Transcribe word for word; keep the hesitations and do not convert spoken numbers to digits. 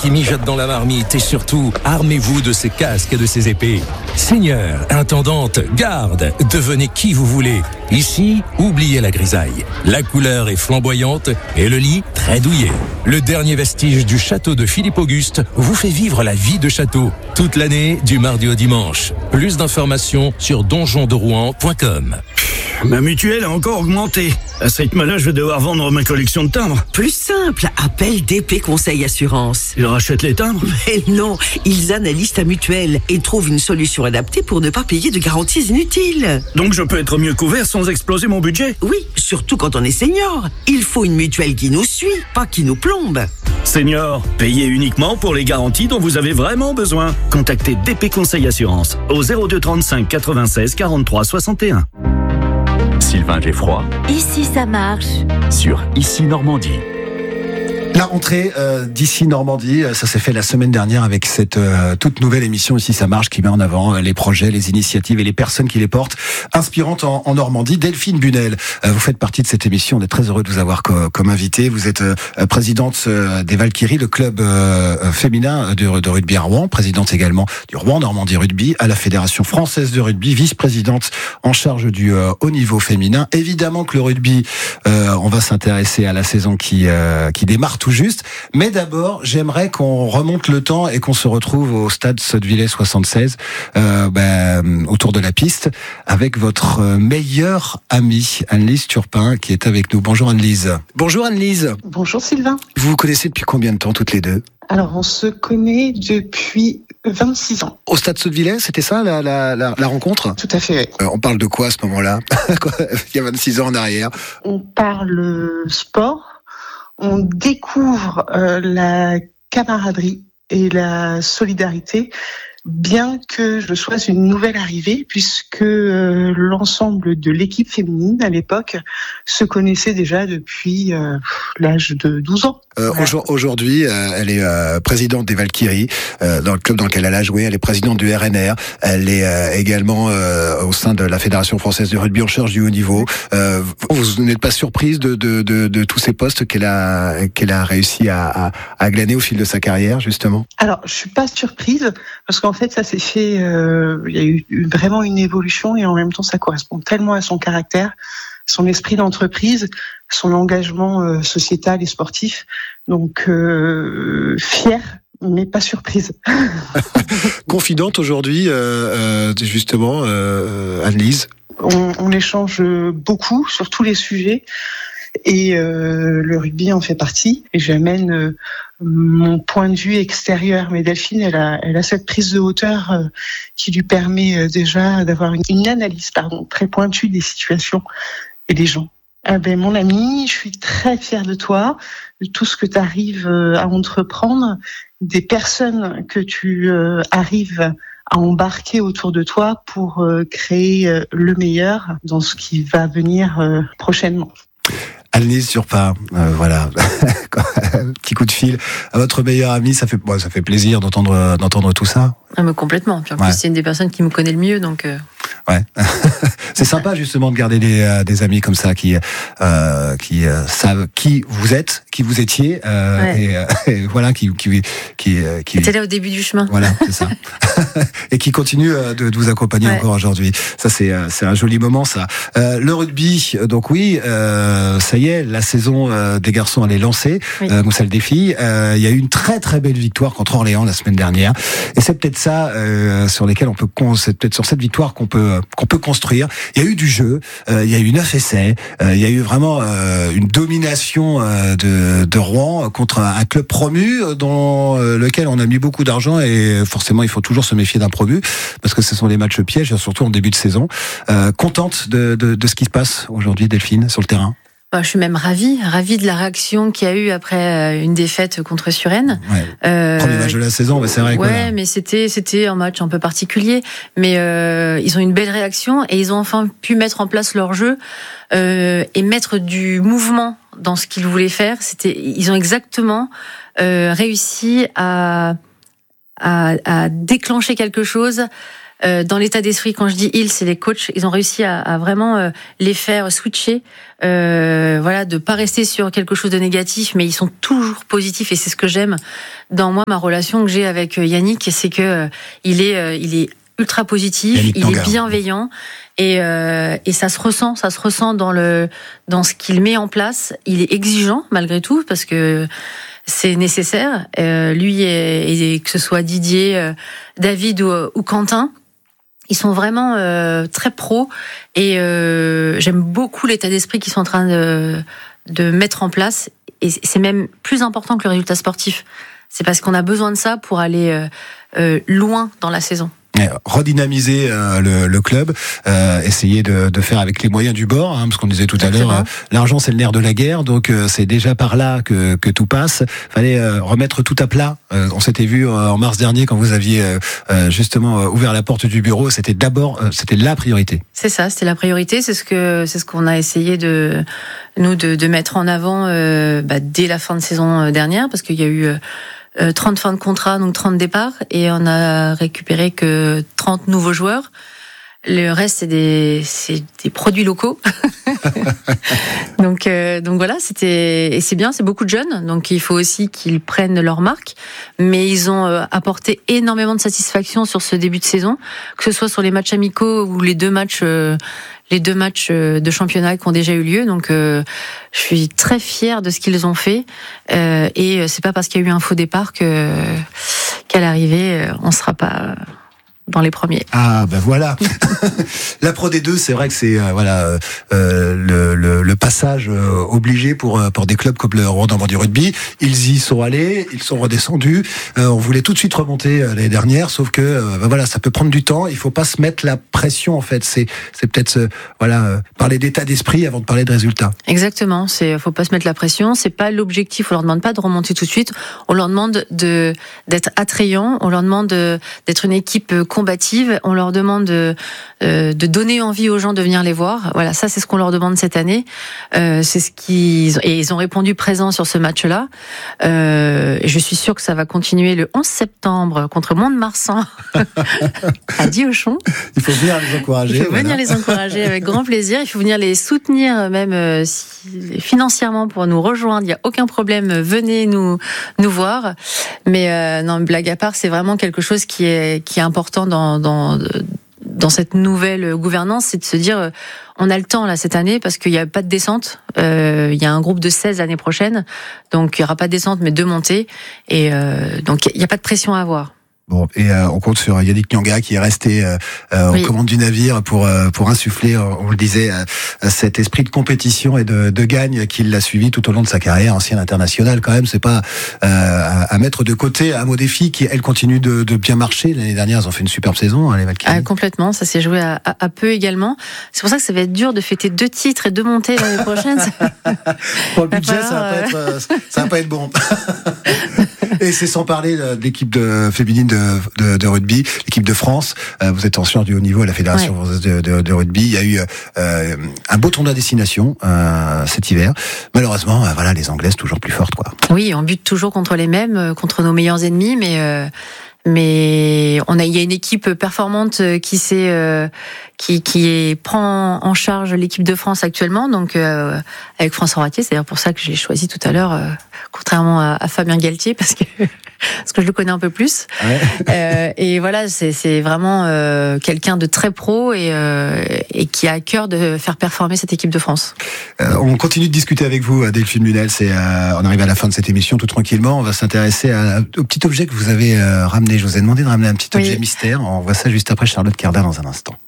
qui mijotent dans la marmite et surtout, armez-vous de ces casques et de ces épées. Seigneur, intendante, garde, devenez qui vous voulez. Ici, oubliez la grisaille. La couleur est flamboyante et le lit très douillet. Le dernier vestige du château de Philippe Auguste vous fait vivre la vie de château. Toute l'année, du mardi au dimanche. Plus d'informations sur donjon de rouen point com. Ma mutuelle a encore augmenté. À ce rythme-là, je vais devoir vendre ma collection de timbres. Plus simple, appelle D P Conseil Assurance. Ils rachètent les timbres? Mais non, ils analysent ta mutuelle et trouvent une solution adaptée pour ne pas payer de garanties inutiles. Donc je peux être mieux couvert sans exploser mon budget? Oui, surtout quand on est senior. Il faut une mutuelle qui nous suit, pas qui nous plombe. Senior, payez uniquement pour les garanties dont vous avez vraiment besoin. Contactez D P Conseil Assurance au zéro deux trente-cinq quatre-vingt-seize quarante-trois soixante et un. Sylvain Geffroy. Ici ça marche. Sur Ici Normandie. La rentrée euh, d'Ici Normandie, ça s'est fait la semaine dernière avec cette euh, toute nouvelle émission Ici ça marche qui met en avant euh, les projets, les initiatives et les personnes qui les portent, inspirantes en, en Normandie. Delphine Bunel, euh, vous faites partie de cette émission, on est très heureux de vous avoir co- comme invité. Vous êtes euh, présidente euh, des Valkyries, le club euh, féminin de, de rugby à Rouen, présidente également du Rouen Normandie Rugby, à la Fédération française de rugby, vice-présidente en charge du euh, haut niveau féminin. Évidemment que le rugby, euh, on va s'intéresser à la saison qui, euh, qui démarre tout juste. Mais d'abord, j'aimerais qu'on remonte le temps et qu'on se retrouve au stade Sottevillers soixante-seize, euh, ben, autour de la piste, avec votre meilleure amie, Anne-Lise Turpin, qui est avec nous. Bonjour Anne-Lise. Bonjour Anne-Lise. Bonjour Sylvain. Vous vous connaissez depuis combien de temps toutes les deux? Alors, on se connaît depuis vingt-six ans. Au stade Sottevillers, c'était ça la, la, la, la rencontre? Tout à fait, oui. Euh, on parle de quoi à ce moment-là? Il y a vingt-six ans en arrière. On parle sport. On découvre euh, la camaraderie et la solidarité, bien que je sois une nouvelle arrivée, puisque euh, l'ensemble de l'équipe féminine à l'époque se connaissait déjà depuis euh, l'âge de douze ans. Euh, voilà. Aujourd'hui, euh, elle est euh, présidente des Valkyries, euh, dans le club dans lequel elle a joué. Elle est présidente du R N R. Elle est euh, également euh, au sein de la Fédération française de rugby en charge du haut niveau. Euh, vous n'êtes pas surprise de, de, de, de tous ces postes qu'elle a, qu'elle a réussi à, à, à glaner au fil de sa carrière, justement? Alors, je suis pas surprise, parce qu'en fait, ça s'est fait, euh, il y a eu vraiment une évolution, et en même temps, ça correspond tellement à son caractère, son esprit d'entreprise, son engagement euh, sociétal et sportif. Donc, euh, fière, mais pas surprise. Confidente aujourd'hui, euh, euh, justement, euh, Anne-Lise. On, on échange beaucoup sur tous les sujets, et euh, le rugby en fait partie. Et j'amène euh, mon point de vue extérieur. Mais Delphine, elle a, elle a cette prise de hauteur euh, qui lui permet euh, déjà d'avoir une, une analyse, pardon, très pointue des situations et des gens. Ah ben, mon ami, je suis très fière de toi, de tout ce que tu arrives à entreprendre, des personnes que tu euh, arrives à embarquer autour de toi pour euh, créer euh, le meilleur dans ce qui va venir euh, prochainement. Anne-Lise Turpin, euh, voilà, petit coup de fil à votre meilleure amie, ça fait, bon, ça fait plaisir d'entendre, d'entendre tout ça. Ah, mais complètement. Puis en ouais. plus, c'est une des personnes qui me connaît le mieux, donc. Euh... Ouais, c'est sympa justement de garder des, euh, des amis comme ça qui, euh, qui euh, savent qui vous êtes, qui vous étiez, euh, ouais. et, euh, et voilà, qui, qui, qui, euh, qui. C'était là au début du chemin. Voilà, c'est ça. Et qui continue de, de vous accompagner ouais. encore aujourd'hui. Ça, c'est, c'est un joli moment, ça. Euh, le rugby, donc oui, euh, ça y est, la saison euh, des garçons elle est lancée, oui. euh, celle des filles. Euh, il y a eu une très très belle victoire contre Orléans la semaine dernière, et c'est peut-être ça euh, sur lesquels on peut, c'est peut-être sur cette victoire qu'on peut qu'on peut construire. Il y a eu du jeu, euh, il y a eu neuf essais, euh, il y a eu vraiment euh, une domination euh, de, de Rouen contre un, un club promu dans euh, lequel on a mis beaucoup d'argent, et forcément il faut toujours se méfier d'un promu parce que ce sont des matchs pièges, surtout en début de saison. Euh, contente de, de, de ce qui se passe aujourd'hui, Delphine, sur le terrain? Bah, je suis même ravie, ravie de la réaction qu'il y a eu après une défaite contre Suresnes. Ouais. Euh, Premier match de la saison, mais c'est vrai. Ouais, quoi, mais c'était c'était un match un peu particulier. Mais euh, ils ont une belle réaction et ils ont enfin pu mettre en place leur jeu euh, et mettre du mouvement dans ce qu'ils voulaient faire. C'était, ils ont exactement euh, réussi à, à à déclencher quelque chose euh, dans l'état d'esprit, quand je dis ils, c'est les coachs, ils ont réussi à, à vraiment euh, les faire switcher, euh, voilà, de pas rester sur quelque chose de négatif, mais ils sont toujours positifs et c'est ce que j'aime dans moi, ma relation que j'ai avec Yannick, c'est que euh, il est, euh, il est ultra positif, Yannick il Tanguy. Est bienveillant et, euh, et ça se ressent, ça se ressent dans le, dans ce qu'il met en place. Il est exigeant malgré tout parce que c'est nécessaire. Euh, lui et, et que ce soit Didier, euh, David ou, ou Quentin, ils sont vraiment euh, très pros et euh, j'aime beaucoup l'état d'esprit qu'ils sont en train de, de mettre en place. Et c'est même plus important que le résultat sportif. C'est parce qu'on a besoin de ça pour aller euh, euh, loin dans la saison. Redynamiser euh, le, le club, euh, essayer de, de faire avec les moyens du bord, hein, parce qu'on disait tout à l'heure, euh, l'argent c'est le nerf de la guerre, donc euh, c'est déjà par là que, que tout passe. Fallait euh, remettre tout à plat. Euh, on s'était vu euh, en mars dernier quand vous aviez euh, justement euh, ouvert la porte du bureau. C'était d'abord, euh, c'était la priorité. C'est ça, c'était la priorité. C'est ce que c'est ce qu'on a essayé de nous de, de mettre en avant euh, bah, dès la fin de saison dernière, parce qu'il y a eu euh, trente fins de contrat, donc trente départs, et on a récupéré que trente nouveaux joueurs. Le reste, c'est des, c'est des produits locaux. donc, euh, donc voilà, c'était, et c'est bien, c'est beaucoup de jeunes, donc il faut aussi qu'ils prennent leur marque. Mais ils ont euh, apporté énormément de satisfaction sur ce début de saison, que ce soit sur les matchs amicaux ou les deux matchs, euh, les deux matchs de championnat qui ont déjà eu lieu. Donc, euh, je suis très fière de ce qu'ils ont fait. Euh, et c'est pas parce qu'il y a eu un faux départ que qu'à l'arrivée, on sera pas dans les premiers. Ah ben voilà. La Pro D deux, c'est vrai que c'est euh, voilà euh, le, le, le passage euh, obligé pour pour des clubs comme le Rouen Normandie Rugby. Ils y sont allés, ils sont redescendus. Euh, on voulait tout de suite remonter euh, l'année dernière, sauf que euh, ben voilà, ça peut prendre du temps. Il faut pas se mettre la pression en fait. C'est c'est peut-être euh, voilà euh, parler d'état d'esprit avant de parler de résultats. Exactement. C'est faut pas se mettre la pression. C'est pas l'objectif. On leur demande pas de remonter tout de suite. On leur demande de d'être attrayant. On leur demande de, d'être une équipe combative. On leur demande de, euh, de donner envie aux gens de venir les voir. Voilà, ça c'est ce qu'on leur demande cette année. Euh, c'est ce qu'ils et ils ont répondu présent sur ce match-là. Euh, et je suis sûre que ça va continuer le onze septembre contre Mont-de-Marsan à Diochon. Il faut venir les encourager. Il faut voilà. venir les encourager avec grand plaisir. Il faut venir les soutenir même euh, si, financièrement pour nous rejoindre. Il n'y a aucun problème. Venez nous nous voir. Mais euh, non, blague à part, c'est vraiment quelque chose qui est qui est important dans dans dans cette nouvelle gouvernance, c'est de se dire, on a le temps là cette année parce qu'il n'y a pas de descente. Euh, il y a un groupe de seize l'année prochaine, donc il n'y aura pas de descente mais deux montées, et euh, donc il n'y a pas de pression à avoir. Bon, et euh, on compte sur Yannick Nyanga qui est resté euh, euh, oui. aux commandes du navire pour euh, pour insuffler, on le disait, euh, cet esprit de compétition et de, de gagne qu'il a suivi tout au long de sa carrière, ancien international quand même. C'est pas euh, à, à mettre de côté à Modéfi qui elle continue de, de bien marcher. L'année dernière, ils ont fait une superbe saison, hein, les Valkyries. Ah, complètement, ça s'est joué à, à, à peu également. C'est pour ça que ça va être dur de fêter deux titres et deux montées l'année prochaine. Pour le budget, ça va pas être, euh, ça va pas être bon. Et c'est sans parler de l'équipe de, féminine de, de, de rugby, l'équipe de France. Euh, vous êtes en charge du haut niveau à la Fédération ouais. française de, de, de rugby. Il y a eu euh, un beau tournoi à destination euh, cet hiver. Malheureusement, euh, voilà, les Anglaises toujours plus fortes, quoi. Oui, on bute toujours contre les mêmes, contre nos meilleurs ennemis, mais euh, mais on a, il y a une équipe performante qui s'est, euh, qui qui est, prend en charge l'équipe de France actuellement, donc euh, avec François Ratier. C'est d'ailleurs pour ça que j'ai choisi tout à l'heure, euh, contrairement à, à Fabien Galtier, parce que parce que je le connais un peu plus. Ouais. Euh, et voilà, c'est c'est vraiment euh, quelqu'un de très pro et euh, et qui a à cœur de faire performer cette équipe de France. Euh, on continue de discuter avec vous, Delphine Munel. C'est euh, on arrive à la fin de cette émission tout tranquillement. On va s'intéresser à, au petit objet que vous avez euh, ramené. Je vous ai demandé de ramener un petit objet oui. mystère. On voit ça juste après Charlotte Cardin dans un instant.